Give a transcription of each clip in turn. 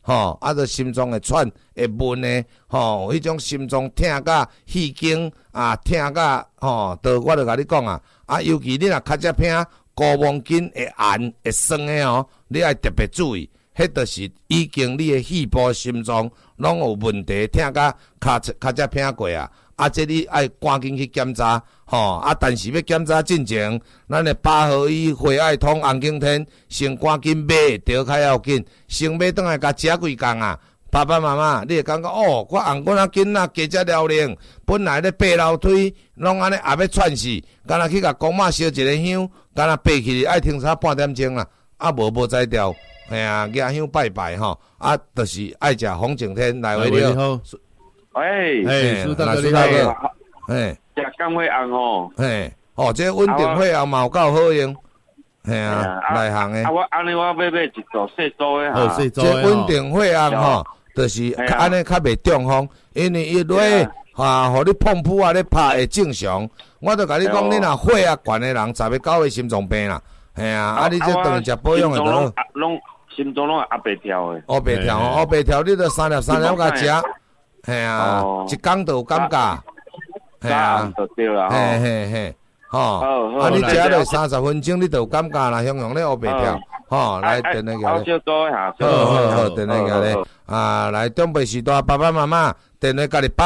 就心脏会喘会闷的，迄种心脏痛甲气经痛甲就我就甲你讲尤其你若较只偏高锰筋会寒会酸的你爱特别注意，迄就是已经你的肺部心脏拢有问题，痛甲较只偏过这你爱赶紧去检查，但是要检查进前，咱的八合一、血爱通、红景天，先赶紧买，着较要紧，先买转来甲食几工爸爸妈妈，你会感觉我红阮囡仔加只辽宁，本来咧爬楼梯，拢安尼也要喘死，干那去甲公妈烧一个香，干那爬起爱停差半点钟啦，无才调，举香拜拜就是爱食红景天来回了。 喂， 苏大哥， 食甘血红这稳定血红嘛有够好用，内行的。 我安尼我要买一组细组的细组的。这稳定血红就是安尼较袂中风，因为伊落互你碰扑咧拍会正常。我都甲你讲，你若血悬的人，10个9个心脏病啦，你这当食保养的都拢心脏拢压袂跳的。 压袂跳，你着3粒甲食。一工就有感觉， 就对啦。 你食落30分钟，你就有感觉啦，向向咧黑白跳，来电来个咧，好，电来个咧，来中北时代爸爸妈妈，电来家己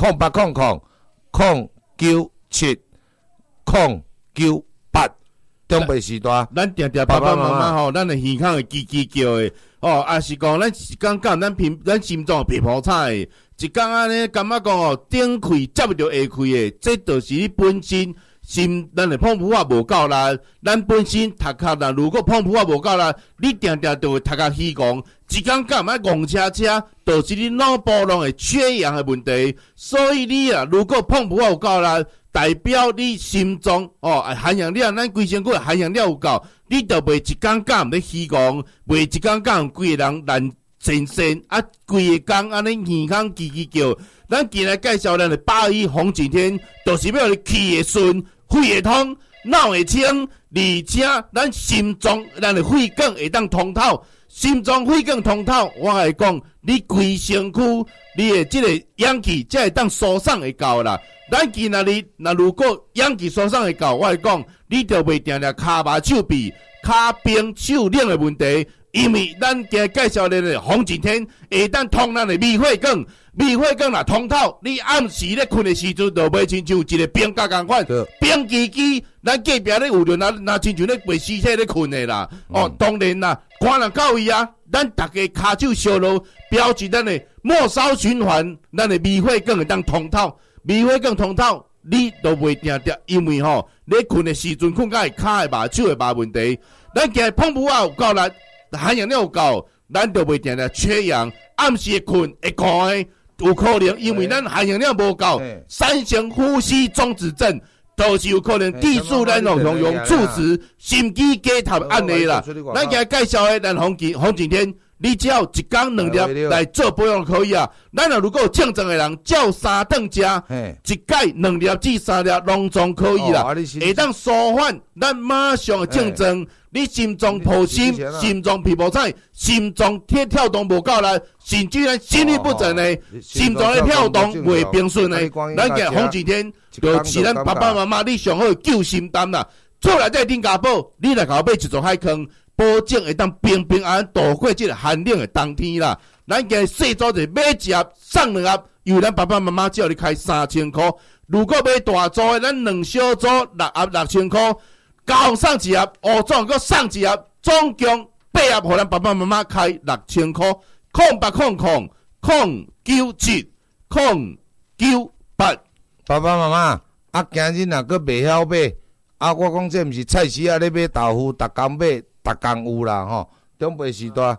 80800970998，中北时代， 咱定爸爸妈妈咱的耳孔会叽叫的，也是讲咱是感觉咱心脏皮肤差的。一工安尼，感觉讲顶开接不着下开的，这就是你本身咱的碰扑啊无够力，咱本身头壳啦，如果碰扑啊无够力，你定就会头壳虚戆，一工干嘛戆车，就是你脑部拢会缺氧的问题。所以你如果碰扑啊有够力，代表你心脏含氧量，咱规身躯含氧量有够，你就袂一工干咧虚戆，袂一工干规个人难。神规个工安尼耳孔叽叫，咱今来介绍咱的81红景天，就是要你气会顺、肺会通、脑会清，而且咱心脏、咱的肺管会当通透。心脏、肺管通透，我来讲，你规身躯你的这个氧气才会当疏散会够啦。咱今仔日如果氧气疏散会够，我来讲，你就袂定骹麻手臂、骹冰手冷的问题。因为咱今日介绍的红景天会当通咱的微血管，微血管若通透，你暗时咧困的时阵，就袂亲像一个冰甲共款，冰叽叽，咱隔壁咧有人若亲像咧背尸体咧困的啦。当然啦，看人到位咱大家骹手烧落，标志咱的末梢循环，咱的微血管会当通透，微血管通透，你都袂定，因为咧困的时阵困到会骹会麻、手会麻问题，咱今日碰不有够力。含氧量有够，咱就袂定缺氧，暗时会困会寒的，有可能因为咱含氧量无够，三型呼吸中止症，都是有可能低速咱用猝死、心肌梗塞安尼啦。咱今日介绍的咱红景天，你只要一工2粒来做保养就可以啊。咱如果有症状的人，照3顿食，一盖2粒至3粒拢总可以啦，会当舒缓咱马上的症状。你心脏破心、心脏皮肤菜、心脏跳动无够力，甚至咱心律不整的，心脏的跳动袂平顺的，咱嘅红景天就是咱爸爸妈妈你上好救心丹啦。做来这丁家宝，你来搞买一座海坑，保证会当平平安安度过这个寒冷的冬天啦。咱嘅细组就买一盒送2盒，由咱爸爸妈妈只要你开3000块。如果买大组的，咱2小组6盒6000块。交送1盒，5总搁送1盒，总共8盒，互咱爸爸妈妈开6000块。0800-097-098。 爸爸妈妈，今日若搁袂晓买，我讲这毋是菜市咧买豆腐，逐工买，逐工有啦中北时代。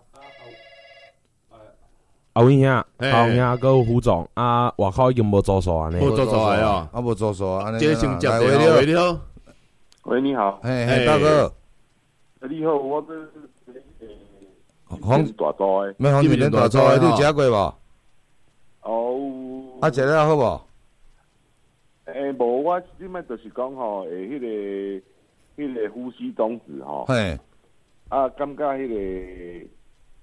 有影，后影搁有副总外口已经无做数安尼。 无做数的无做数安尼。 这先接电话，你好。 喂，你好。 大哥。 你好，我这红大组的。 咩红景天大组的，你有食过无？食了好无？ 无，我即摆就是讲迄个呼吸中止感觉迄个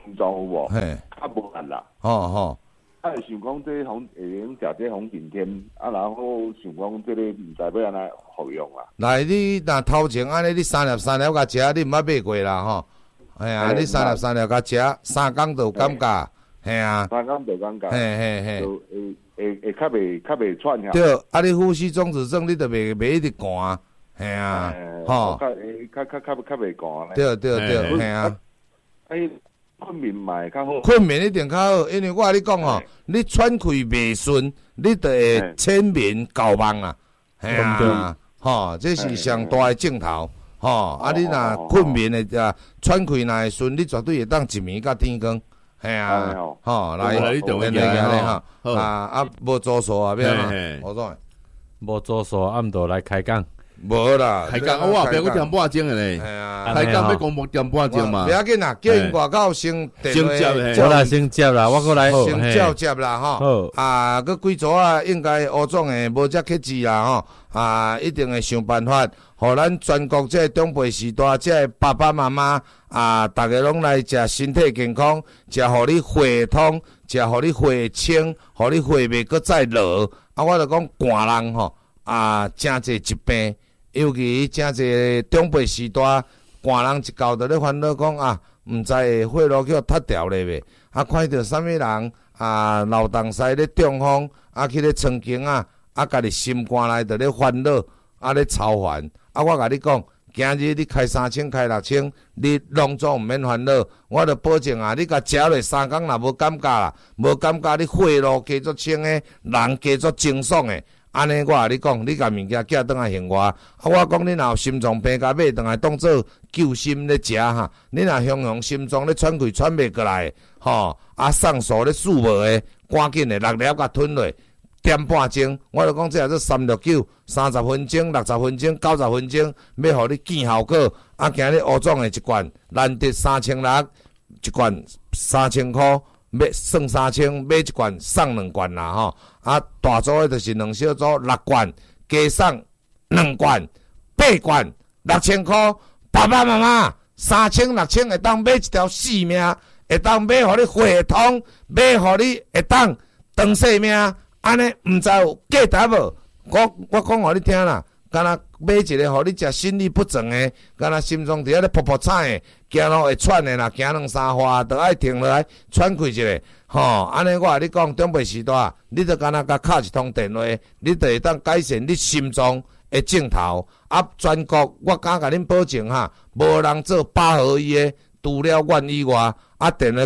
心脏有无？ 嘿， 较无力啦。 吼， 啊，会想讲这红会用食这红景天，啊，然后想讲这个毋知要安怎服用啦。 来，你若头前安尼，你三粒甲食，你毋捌买过啦吼。哎呀，你三粒甲食，3工就有感觉，嘿啊。 3工就感觉， 嘿， 就会较袂喘遐。 对，啊，你呼吸中止症，你就袂一直寒，嘿啊，吼。 较袂寒对， 咧。 嘿啊。 困眠嘛会较好。 困眠一定较好，因为我甲你讲吼，你喘气袂顺，你就会浅眠搞梦啊，嘿啊，吼，这是上大的镜头，吼，啊，你若困眠的喘气若会顺，你绝对会当一暝到天光，嘿啊，吼，来， 电话咧吼，无做数啊，要嘛，我讲， 无做数，暗顿来开讲。 无啦， 开讲我别个点半钟的咧，开讲要讲点半钟嘛。 不要紧啦，叫因外口先电话， 我来先接啦，我过来先叫接啦吼。啊，佮几组啊，应该乌总的无遮克制啦吼。啊，一定会想办法，互咱全国这长辈时代，这爸爸妈妈啊，大家拢来食身体健康，食互你血通，食互你血清，互你血袂佮再落。啊，我就讲寒人吼，啊，真侪疾病。尤其真侪长辈时代，寒人一到就咧烦恼讲啊，毋知会血路叫塌掉咧袂？啊，看到啥物人啊，老东西咧中风，啊去咧曾经啊，家己心肝内就咧烦恼，啊咧操烦。啊，我甲你讲，今日你开3000、开6000，你拢总毋免烦恼。我著保证啊，你甲食落3工若无感觉啦，无感觉你血路加足清诶，人加足清爽诶。安尼我甲你讲，你甲物件寄倒来还我，啊我讲你若有心脏病，甲买倒来当做救心咧食哈。你若雄心脏咧喘气喘袂过来，吼，送数咧数无诶，赶紧诶6粒甲吞落，点半钟，我就讲这是369 30分钟、60分钟、90分钟，要互你见效果。啊，今日乌总诶一罐，难得3600，一罐3000块。要算3000，买一罐送2罐啦吼。啊，大组的就是2小组6罐，加送2罐8罐6000块。爸爸妈妈3000、6000会当买一条性命，会当买互你血通，买互你会当长性命。安尼毋知有价值无？我讲互你听啦。敢若买一个，互你食心律不正的，敢若心脏伫遐咧噗噗颤的，行路会喘的啦，行2-3下都爱停落来喘气一下，吼，安尼我甲你讲，长辈时代，你著敢若甲敲一通电话，你著会当改善你心脏的镜头。啊，全国我敢甲恁保证哈，无人做8合1的，除了阮以外，啊，电话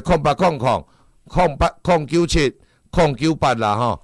0800-097-098啦吼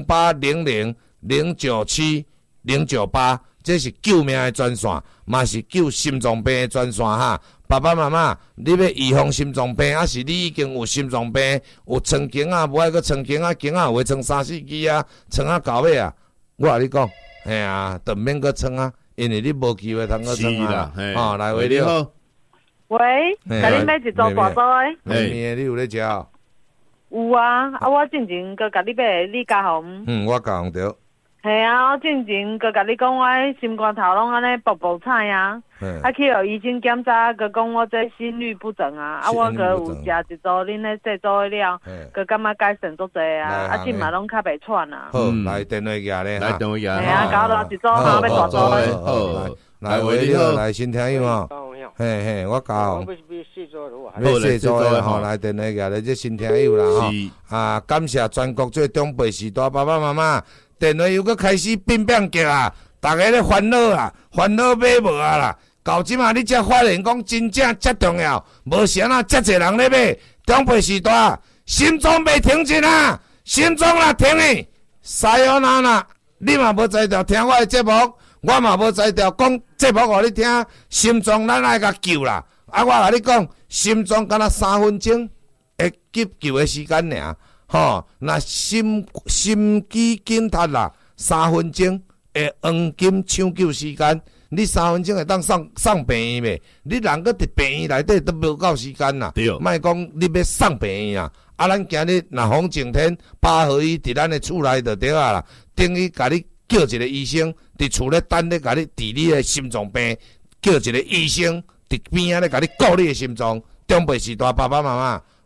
，0800-097-098。这是救命的专线，嘛是救心脏病的专线哈。爸爸妈妈，你要预防心脏病，还是你已经有心脏病，有床经啊，无爱个床经啊，经啊有诶床3-4支啊，床啊到尾啊，我甲你讲，嘿啊，就免个床啊，因为你无机会通个床啊。哦，来喂，你好。 喂，甲恁买一组大组诶。 面你有咧食？ 有啊，我进前佮甲你买，你加红。 我加红着。 系啊，我进前佮甲你讲，我心肝头拢安尼卜卜菜啊，去互医生检查，佮讲我这心律不整啊，我佮有食一组恁咧这组的料，佮感觉改善足济啊，即嘛拢较袂喘啊。 好，来电话举咧， 来电话举。系啊，搞到一组哈要大组的。 好，来喂，你好，来新听友哦。嘿，我教。要4组的吼，来电话举咧，这新听友啦吼。啊，感谢全国最长辈时代爸爸妈妈。电话又搁开始变叫啊！大家咧烦恼啊，烦恼买无啊啦！到即马你才发现讲真正遮重要，无啥啊，遮侪人咧买。长辈时代，心脏袂停止啊！心脏若停诶，塞哟那啦！你嘛无才调听我诶节目，我嘛无才调讲节目互你听。心脏咱爱甲救啦！啊，我甲你讲，心脏敢若3分钟会急救诶时间尔。吼，那心肌紧塌啦，3分钟会黄金抢救时间，你3分钟会当送病院袂？你人搁伫病院内底都无够时间啦。莫讲你要送病院啊！啊，咱今日若风晴天8合1伫咱的厝内就对啊啦，等于甲你叫一个医生伫厝咧等咧，甲你治你的心脏病，叫一个医生伫边仔咧甲你顾你的心脏。长辈时代爸爸妈妈。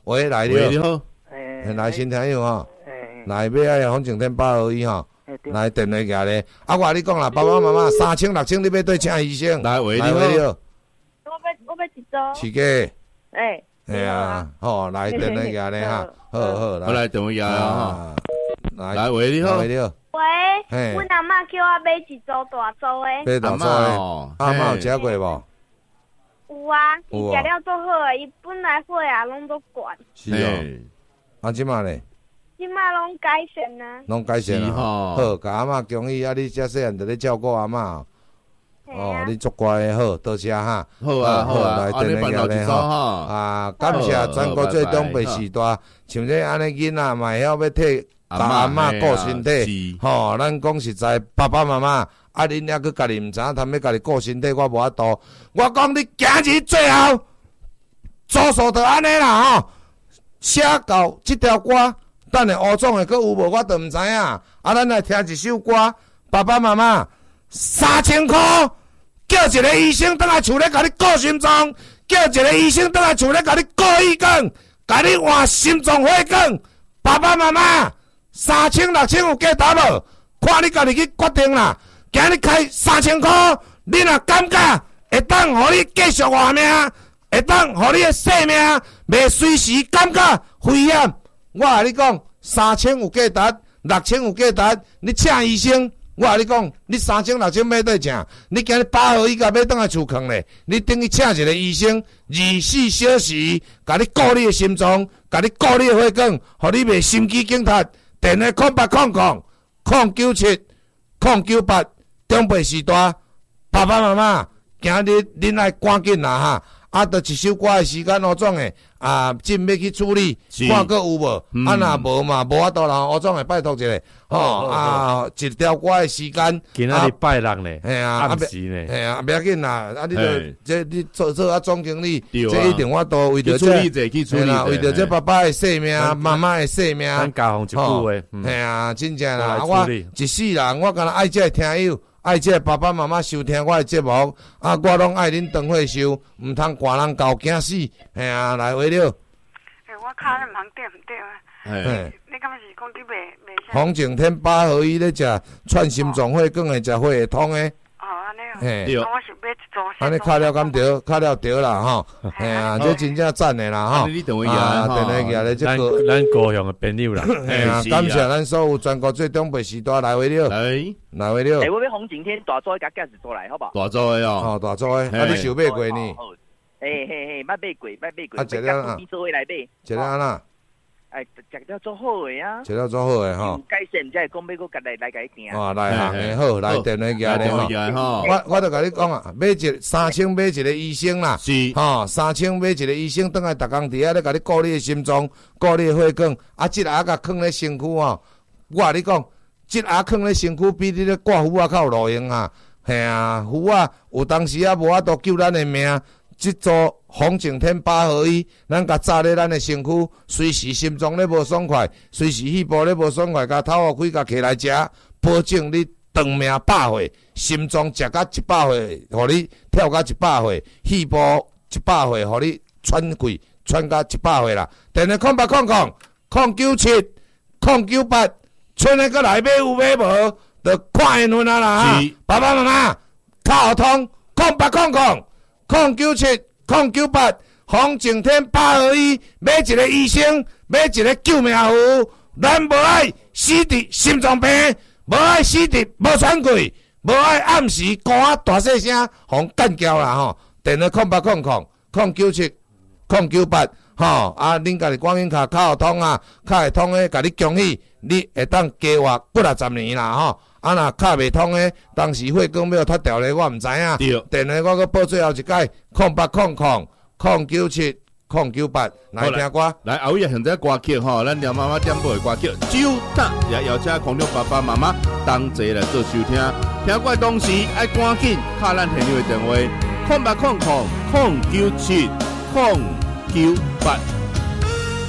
喂，来喂， 了， 你好， 来新听友吼，来买爱风景天821吼，来电话举咧。啊，我跟你讲啦，爸爸妈妈3000、6000，你要对请医生。 来喂，你好， 我要一组。 是个， 哎啊，好，来电话举咧哈，好， 我来电话举啊，来喂，你好， 喂，你好， 喂，阮阿嬷叫我买一组大组的。 买大组的，阿嬷有食过无？ 有啊，伊食了足好诶，伊本来血压拢足悬。 是哦，啊，即马咧？ 即马拢改善啊。 拢改善啊，好，甲阿嬷恭喜啊！你遮细汉就咧照顾阿嬷。哦，你足乖的，好，多谢哈。 好啊，好啊， 来电话举咧吼。啊，感谢全国最长辈时代，像这安尼囡仔嘛会晓要替阿嬷顾身体。吼，咱讲实在，爸爸妈妈，啊，恁还佫家己毋知影，通要家己顾身体，我无法度。我讲你今日最后，做数就安尼啦吼。写到即条歌，等下吴总会佫有无，我都毋知影。啊，咱来听一首歌，爸爸妈妈。3000块，叫一个医生倒来厝咧，甲你顾心脏；叫一个医生倒来厝咧，甲你顾血管，甲你换心脏血管。爸爸妈妈，3000、6000有价值无？看你家己去决定啦。今日开3000块，你若感觉会当互你继续活命，会当互你的生命袂随时感觉危险。我甲你讲，3000有价值，6000有价值，你请医生。我甲你讲，你3000、6000买对正，你今日8号甲要倒来厝囥咧，你等于请一个医生，24小时，甲你顾你的心脏，甲你顾你的血管，互你袂心肌梗塞。电话0800-097-098，长辈时代，爸爸妈妈，今日恁爱赶紧啦哈！啊，着一首歌的时间，吴总诶啊，真要去处理，看佫有无？啊，若无嘛，无法度啦。吴总会拜托一下，吼啊，一条歌的时间， 今仔日拜六呢， 嘿啊， 暗时呢， 嘿啊，不要紧啦。啊，你着你做啊总经理，这一定我都为着这，嘿啦，为着这爸爸的性命，妈妈的性命， 咱交互一句话， 嘿啊，真正啦，我一世人，我敢若爱这个听友。爱这爸爸妈妈收听我的节目，啊，我拢爱恁长岁寿，毋通寒人搞惊死，嘿啊，来为了。 我卡咧忙对毋对啊？你敢是讲你袂？ 风景天821咧食串心脏血管的，食血会通的。 哦，安尼哦。 嘿， 我想买一组。 安尼卡了敢对？卡了对啦吼。嘿啊，这真正赞的啦吼。 你电话咧，这个咱高雄的朋友啦。 嘿啊，感谢咱所有全国最长辈时代来为了。来为了。 我要风景天大组甲架子做来，好不好？ 大组的哦。 哦，大组的，啊，你想买过呢？ 嘿，捌买过。 啊，一了啊。 做伙来买。 一了安那？ 哎，食了做好诶啊！ 食了做好诶吼。 改善才会讲要搁来甲伊订。 哦，来行诶好，来电话举咧吼。我著甲你讲啊，买3000买一个医生啦。 是。 吼，3000买一个医生，倒来逐工伫遐咧甲你顾你诶心脏，顾你诶血管。啊，即下甲囥咧身躯吼，我甲你讲，即下囥咧身躯比你咧挂符啊较有路用啊。嘿啊，符啊有当时啊无法度救咱诶命。即组风景天821，咱甲扎咧咱的身躯，随时心脏咧无爽快，随时肺部咧无爽快，甲头壳开甲起来食，保证你长命100岁，心脏食到100岁，互你跳到100岁，肺部100岁，互你喘气喘到100岁啦。电话0800-097-098，剩诶搁来买有买无，着看缘分啊啦哈！爸爸妈妈，卡互通0800-097-098，风景天821，买一个医生，买一个救命符。咱无爱死伫心脏病，无爱死伫无喘气，无爱暗时歌啊大细声，互干叫啦吼。电话0800-097-098，吼啊，恁家己光阴卡卡互通啊，卡会通诶，甲你恭喜，你会当加活不60年啦吼。啊，若卡袂通诶，当时血管要脱掉咧，我毋知影。电话我搁报最后一届0800-097-098来听歌。 来后日现在歌曲吼，咱聊妈妈点播的歌曲，就等也邀请空中爸爸妈妈同齐来做收听。听歌的同时爱赶紧敲咱朋友的电话，0800-097-098。